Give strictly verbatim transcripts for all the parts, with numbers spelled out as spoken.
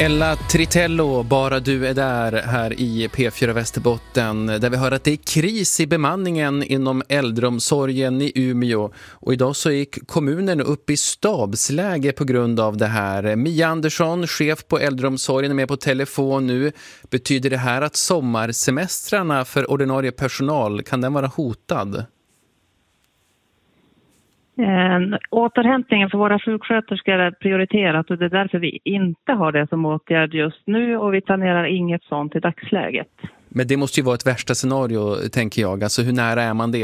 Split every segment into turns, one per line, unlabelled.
Ella Tritello, bara du är där här i P fyra Västerbotten, där vi hör att det är kris i bemanningen inom äldreomsorgen i Umeå. Och idag så gick kommunen upp i stabsläge på grund av det här. Mia Andersson, chef på äldreomsorgen, är med på telefon nu. Betyder det här att sommarsemestrarna för ordinarie personal, kan den vara hotad?
Eh, återhämtningen för våra sjuksköterskor är prioriterat och det är därför vi inte har det som åtgärd just nu och vi planerar inget sånt i dagsläget.
Men det måste ju vara ett värsta scenario, tänker jag. Alltså hur nära är man det?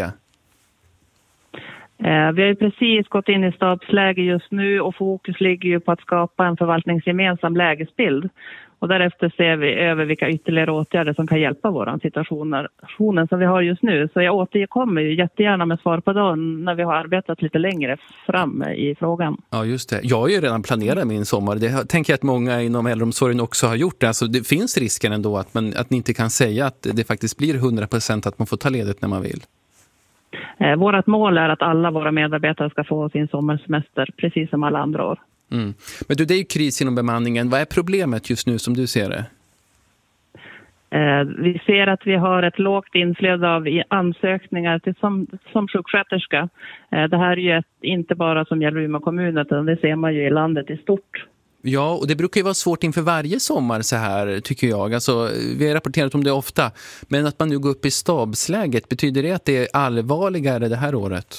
Eh, vi har ju precis gått in i stabsläge just nu och fokus ligger ju på att skapa en förvaltningsgemensam lägesbild. Och därefter ser vi över vilka ytterligare åtgärder som kan hjälpa våran situationen som vi har just nu. Så jag återkommer ju jättegärna med svar på dagen när vi har arbetat lite längre fram i frågan.
Ja, just det. Jag har ju redan planerat min sommar. Det tänker jag att många inom äldreomsorgen också har gjort. Alltså, det finns risken ändå att, man, att ni inte kan säga att det faktiskt blir hundra procent att man får ta ledigt när man vill.
Eh, vårat mål är att alla våra medarbetare ska få sin sommarsemester precis som alla andra år.
Mm. Men du, det är ju kris inom bemanningen. Vad är problemet just nu som du ser det?
Eh, vi ser att vi har ett lågt inflöde av ansökningar till som, som sjuksköterska. Eh, det här är ju ett, inte bara som gäller Umeå kommun utan det ser man ju i landet i stort.
Ja, och det brukar ju vara svårt inför varje sommar så här, tycker jag. Alltså, vi har rapporterat om det ofta. Men att man nu går upp i stabsläget, betyder det att det är allvarligare det här året?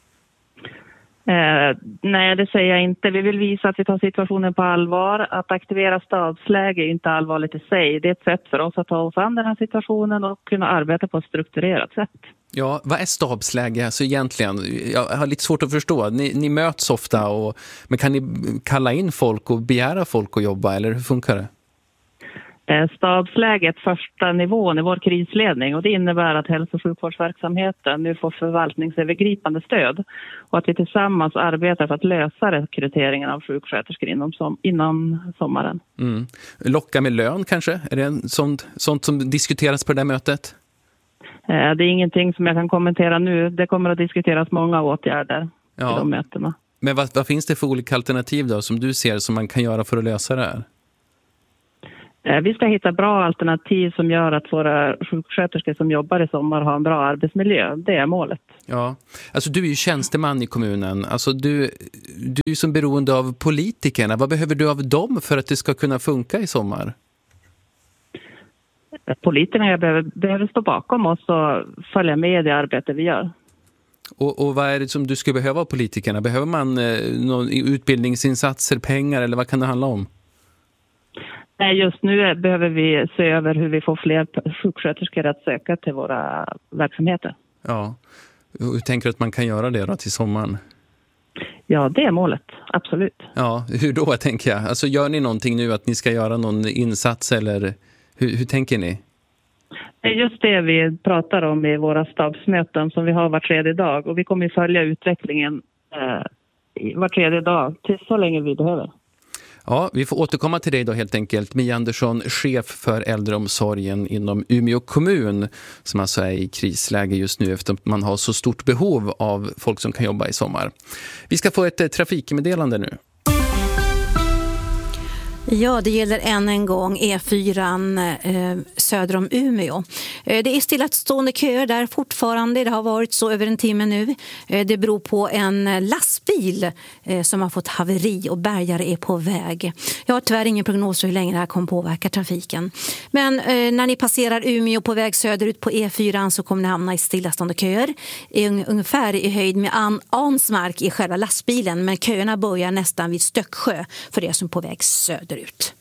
Eh, nej, det säger jag inte. Vi vill visa att vi tar situationen på allvar. Att aktivera stabsläge är inte allvarligt i sig. Det är ett sätt för oss att ta oss an den här situationen och kunna arbeta på ett strukturerat sätt.
Ja, vad är stabsläge alltså egentligen? Jag har lite svårt att förstå. Ni, ni möts ofta, och, men kan ni kalla in folk och begära folk att jobba, eller hur funkar det?
Stabsläget första nivån i vår krisledning och det innebär att hälso- och sjukvårdsverksamheten nu får förvaltningsövergripande stöd och att vi tillsammans arbetar för att lösa rekryteringen av sjuksköterskor inom, som, inom sommaren.
Mm. Locka med lön kanske? Är det sånt, sånt som diskuteras på det där mötet?
Det är ingenting som jag kan kommentera nu. Det kommer att diskuteras många åtgärder
ja.
i de mötena.
Men vad, vad finns det för olika alternativ då som du ser som man kan göra för att lösa det här?
Vi ska hitta bra alternativ som gör att våra sjuksköterskor som jobbar i sommar har en bra arbetsmiljö. Det är målet.
Ja, alltså du är ju tjänsteman i kommunen. Alltså du, du är ju som beroende av politikerna. Vad behöver du av dem för att det ska kunna funka i sommar?
Politikerna behöver, behöver stå bakom oss och följa med i det arbete vi gör.
Och, och vad är det som du skulle behöva av politikerna? Behöver man eh, någon utbildningsinsatser, pengar, eller vad kan det handla om?
Nej, just nu behöver vi se över hur vi får fler sjuksköterskor att söka till våra verksamheter.
Ja, hur tänker du att man kan göra det då till sommaren?
Ja, det är målet, absolut.
Ja, hur då tänker jag? Alltså gör ni någonting nu att ni ska göra någon insats eller hur, hur tänker ni?
Det är just det vi pratar om i våra stabsmöten som vi har var tredje dag och vi kommer följa utvecklingen eh, var tredje dag till så länge vi behöver.
Ja, vi får återkomma till dig då helt enkelt. Mia Andersson, chef för äldreomsorgen inom Umeå kommun, som alltså är i krisläge just nu efter att man har så stort behov av folk som kan jobba i sommar. Vi ska få ett eh, trafikmeddelande nu.
Ja, det gäller än en gång E fyra eh, söder om Umeå. Eh, det är stillastående köer där fortfarande. Det har varit så över en timme nu. Eh, det beror på en lastbil eh, som har fått haveri och bärgare är på väg. Jag har tyvärr ingen prognos för hur länge det här kommer påverka trafiken. Men eh, när ni passerar Umeå på väg söderut på E fyra så kommer ni hamna i stillastående köer. Un- ungefär i höjd med An- Ansmark i själva lastbilen. Men köerna börjar nästan vid Stöcksjö för det som är på väg söderut.